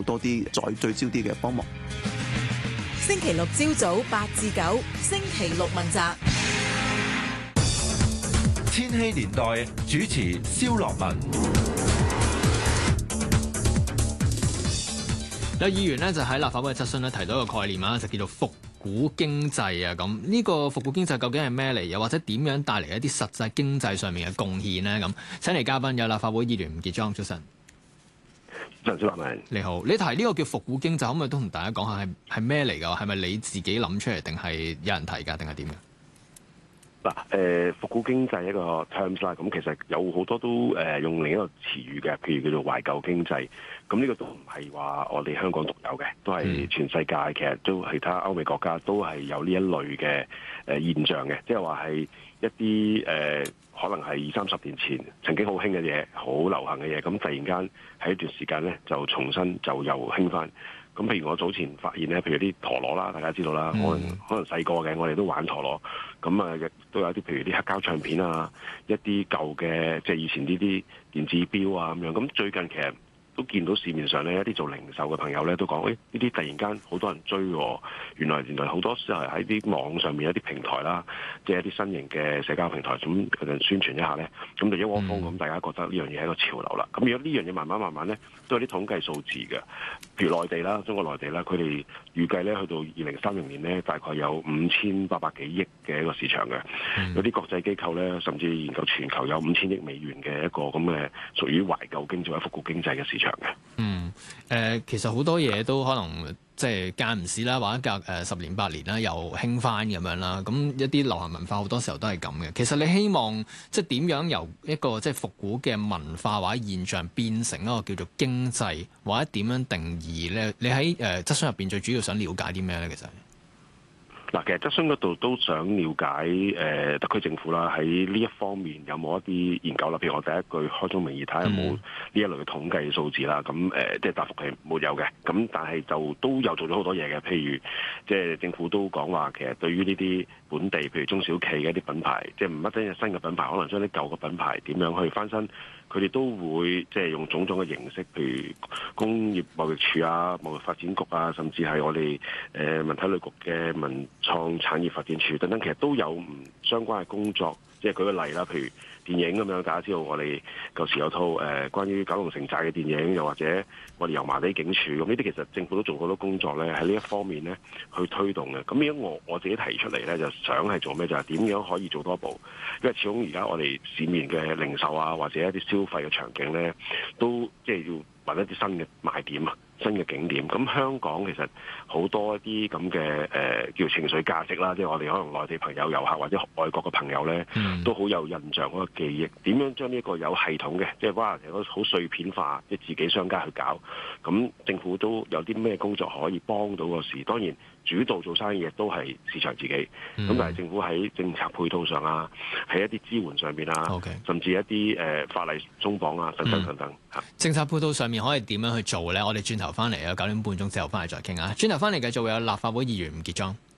多啲再聚焦啲嘅幫忙。 星期六朝早8至9，星期六問責。 千禧年代主持蕭樂文。 有議員呢就喺立法會嘅質詢呢提到一個概念啊，就叫做復古經濟啊。咁呢個復古經濟究竟係咩嚟？又或者點樣帶嚟一啲實際經濟上面嘅貢獻呢？咁請嚟嘉賓有立法會議員吳傑莊，早晨。 早晨，小立你好，你提呢個叫復古經濟，可唔可以都同大家講下係咩嚟㗎？係咪你自己諗出嚟，定係有人提㗎，定係點嘅？ 嗱，復古經濟一個 terms 啦，咁其實有好多都用另一個詞語嘅，譬如叫做懷舊經濟。咁呢個都唔係話我哋香港獨有嘅，都係全世界其實都其他歐美國家都係有呢一類嘅現象嘅，即係話係一啲可能係20-30年前曾經好興嘅嘢，好流行嘅嘢，咁突然間喺一段時間咧就重新就又興翻。咁譬如我早前發現咧，譬如啲陀螺啦，大家知道啦，可能細個嘅我哋都玩陀螺，咁啊亦都有啲譬如啲黑膠唱片啊，一啲舊嘅即係以前呢啲電子錶啊咁樣。咁最近其實都見到市面上咧一啲做零售嘅朋友咧都講，呢啲突然間好多人追喎，原來好多時候喺啲網上面一啲平台啦，即係一啲新型嘅社交平台，咁佢哋宣傳一下咧，咁就一窩蜂咁，大家覺得呢樣嘢係一個潮流啦。咁如果呢樣嘢慢慢咧，都有啲統計數字嘅，譬如內地啦，中國內地啦，佢哋預計咧去到2030年咧，大概有5800幾億嘅一個市場嘅。有啲國際機構咧，甚至研究全球有5000億美元嘅一個咁嘅屬於懷舊經濟或者復古經濟嘅市場嘅。 其實好多嘢都可能即係間唔時啦，或者隔10年8年啦，又興翻咁樣啦。咁一啲流行文化好多時候都係咁嘅。其實你希望即係點樣由一個即係復古嘅文化或者現象變成一個叫做經濟，或者點樣定義咧？你喺質詢入邊最主要想了解啲咩咧？其實？ 嗱，其實質詢嗰度都想了解特區政府啦，喺呢一方面有冇一啲研究啦？譬如我第一句開宗明義睇下有冇呢一類嘅統計數字啦。咁即係答覆係沒有嘅。咁但係就都有做咗好多嘢嘅。譬如即係政府都講話，其實對於呢啲本地譬如中小企嘅一啲品牌，即係唔一定係新嘅品牌，可能將啲舊嘅品牌點樣去翻新。佢哋都會即係用種種嘅形式，譬如工業貿易署啊、貿易發展局啊，甚至係我哋文體旅局嘅文創產業發展處等等，其實都有唔相關嘅工作。即係舉個例啦，譬如電影咁樣，大家知道我哋舊時有套關於九龍城寨嘅電影，又或者我哋油麻地警署咁，呢啲其實政府都做好多工作咧，喺呢一方面咧去推動嘅。咁而家我自己提出嚟咧，就想係做咩？就係點樣可以做多步？因為始終而家我哋市面嘅零售啊，或者一啲消費嘅場景咧，都即係要揾一啲新嘅賣點啊。新嘅景點，咁香港其實好多一啲咁嘅叫情緒價值啦，即係我哋可能內地朋友、遊客或者外國嘅朋友咧，都好有印象嗰個記憶。點樣將呢個有系統嘅，即係話其實好碎片化，即係自己商家去搞。咁政府都有啲咩工作可以幫到個市？當然主導做生意嘅都係市場自己。咁但係政府喺政策配套上啊，喺一啲支援上邊啊，甚至一啲法例鬆綁啊，等等等等。 政策配套上面可以點樣去做咧？我哋轉頭翻嚟啊，9點半鐘之後翻嚟再傾啊。轉頭翻嚟繼續有立法會議員吳傑莊。